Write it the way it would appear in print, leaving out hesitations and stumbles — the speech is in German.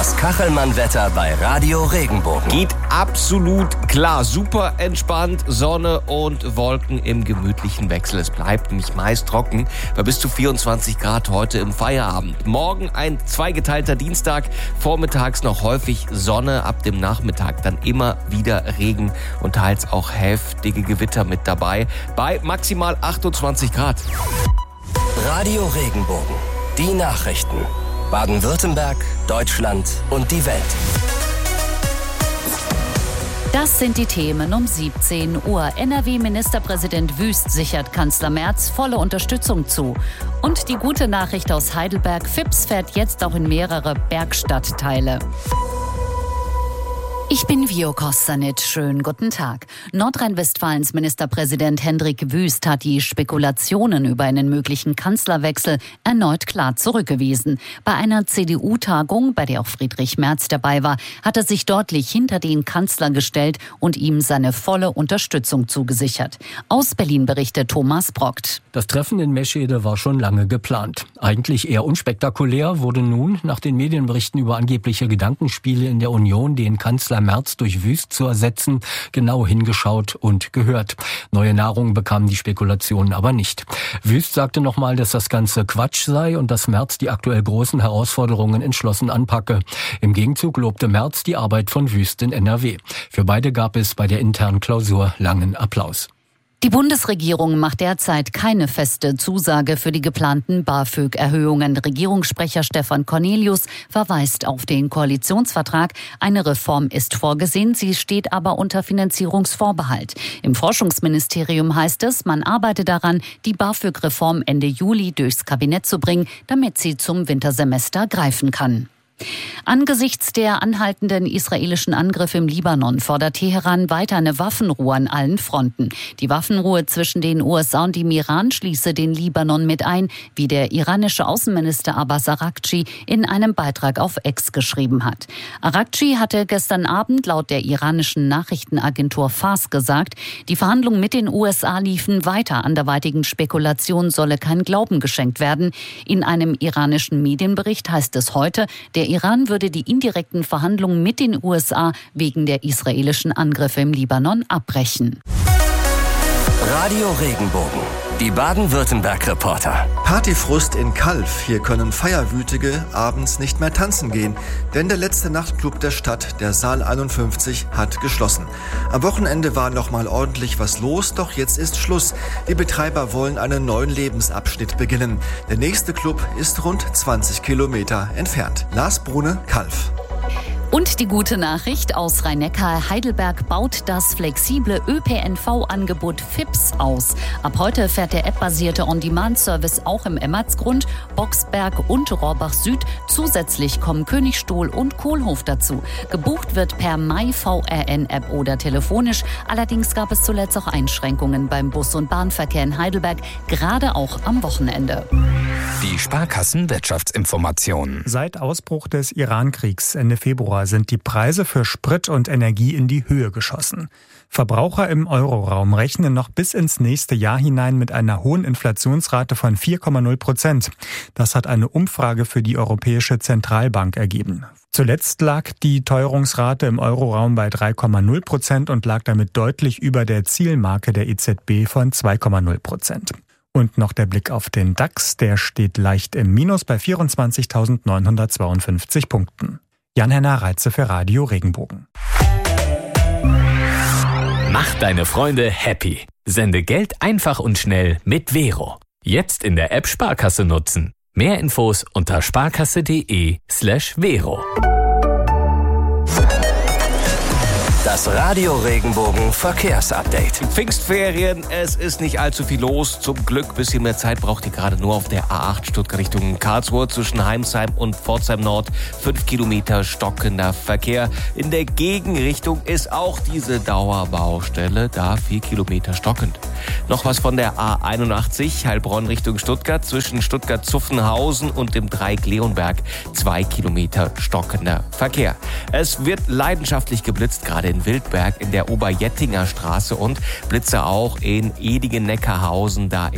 Das Kachelmann-Wetter bei Radio Regenbogen. Geht absolut klar. Super entspannt, Sonne und Wolken im gemütlichen Wechsel. Es bleibt nämlich meist trocken bei bis zu 24 Grad heute im Feierabend. Morgen ein zweigeteilter Dienstag. Vormittags noch häufig Sonne, ab dem Nachmittag dann immer wieder Regen und teils auch heftige Gewitter mit dabei. Bei maximal 28 Grad. Radio Regenbogen. Die Nachrichten. Baden-Württemberg, Deutschland und die Welt. Das sind die Themen um 17 Uhr. NRW-Ministerpräsident Wüst sichert Kanzler Merz volle Unterstützung zu. Und die gute Nachricht aus Heidelberg: Fips fährt jetzt auch in mehrere Bergstadtteile. Ich bin Vio Kostanit. Schönen guten Tag. Nordrhein-Westfalens Ministerpräsident Hendrik Wüst hat die Spekulationen über einen möglichen Kanzlerwechsel erneut klar zurückgewiesen. Bei einer CDU-Tagung, bei der auch Friedrich Merz dabei war, hat er sich deutlich hinter den Kanzler gestellt und ihm seine volle Unterstützung zugesichert. Aus Berlin berichtet Thomas Brockt. Das Treffen in Meschede war schon lange geplant. Eigentlich eher unspektakulär wurde nun, nach den Medienberichten über angebliche Gedankenspiele in der Union, den Kanzler Merz durch Wüst zu ersetzen, genau hingeschaut und gehört. Neue Nahrung bekamen die Spekulationen aber nicht. Wüst sagte nochmal, dass das Ganze Quatsch sei und dass Merz die aktuell großen Herausforderungen entschlossen anpacke. Im Gegenzug lobte Merz die Arbeit von Wüst in NRW. Für beide gab es bei der internen Klausur langen Applaus. Die Bundesregierung macht derzeit keine feste Zusage für die geplanten BAföG-Erhöhungen. Regierungssprecher Stefan Cornelius verweist auf den Koalitionsvertrag. Eine Reform ist vorgesehen, sie steht aber unter Finanzierungsvorbehalt. Im Forschungsministerium heißt es, man arbeite daran, die BAföG-Reform Ende Juli durchs Kabinett zu bringen, damit sie zum Wintersemester greifen kann. Angesichts der anhaltenden israelischen Angriffe im Libanon fordert Teheran weiter eine Waffenruhe an allen Fronten. Die Waffenruhe zwischen den USA und dem Iran schließe den Libanon mit ein, wie der iranische Außenminister Abbas Araghchi in einem Beitrag auf X geschrieben hat. Araghchi hatte gestern Abend laut der iranischen Nachrichtenagentur Fars gesagt, die Verhandlungen mit den USA liefen weiter. Anderweitigen Spekulationen solle kein Glauben geschenkt werden. In einem iranischen Medienbericht heißt es heute, der Iran würde die indirekten Verhandlungen mit den USA wegen der israelischen Angriffe im Libanon abbrechen. Radio Regenbogen. Die Baden-Württemberg-Reporter. Partyfrust in Calw. Hier können Feierwütige abends nicht mehr tanzen gehen, denn der letzte Nachtclub der Stadt, der Saal 51, hat geschlossen. Am Wochenende war noch mal ordentlich was los, doch jetzt ist Schluss. Die Betreiber wollen einen neuen Lebensabschnitt beginnen. Der nächste Club ist rund 20 Kilometer entfernt. Lars Brune, Calw. Und die gute Nachricht aus Rhein-Neckar: Heidelberg baut das flexible ÖPNV-Angebot Fips aus. Ab heute fährt der appbasierte On-Demand-Service auch im Emmertsgrund, Boxberg und Rohrbach Süd. Zusätzlich kommen Königstuhl und Kohlhof dazu. Gebucht wird per MyVRN-App oder telefonisch. Allerdings gab es zuletzt auch Einschränkungen beim Bus- und Bahnverkehr in Heidelberg, gerade auch am Wochenende. Die Sparkassen-Wirtschaftsinformationen. Seit Ausbruch des Iran-Kriegs Ende Februar sind die Preise für Sprit und Energie in die Höhe geschossen. Verbraucher im Euroraum rechnen noch bis ins nächste Jahr hinein mit einer hohen Inflationsrate von 4,0%. Das hat eine Umfrage für die Europäische Zentralbank ergeben. Zuletzt lag die Teuerungsrate im Euroraum bei 3,0% und lag damit deutlich über der Zielmarke der EZB von 2,0%. Und noch der Blick auf den DAX, der steht leicht im Minus bei 24.952 Punkten. Jan-Henner Reitze für Radio Regenbogen. Mach deine Freunde happy. Sende Geld einfach und schnell mit Vero. Jetzt in der App Sparkasse nutzen. Mehr Infos unter sparkasse.de/Vero. Das Radio Regenbogen Verkehrsupdate. Pfingstferien, es ist nicht allzu viel los. Zum Glück, bisschen mehr Zeit braucht ihr gerade nur auf der A8 Stuttgart Richtung Karlsruhe zwischen Heimsheim und Pforzheim Nord. 5 Kilometer stockender Verkehr. In der Gegenrichtung ist auch diese Dauerbaustelle, da 4 Kilometer stockend. Noch was von der A81 Heilbronn Richtung Stuttgart zwischen Stuttgart-Zuffenhausen und dem Dreieck Leonberg. 2 Kilometer stockender Verkehr. Es wird leidenschaftlich geblitzt, gerade in Wildberg in der Oberjettinger Straße und Blitze auch in Edigen-Neckarhausen, da